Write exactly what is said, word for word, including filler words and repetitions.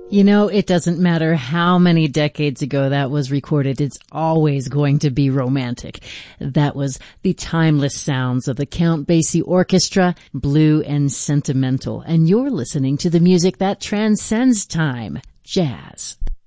You know, it doesn't matter how many decades ago that was recorded, it's always going to be romantic. That was the timeless sounds of the Count Basie Orchestra, Blue and Sentimental. And you're listening to the music that transcends time, jazz.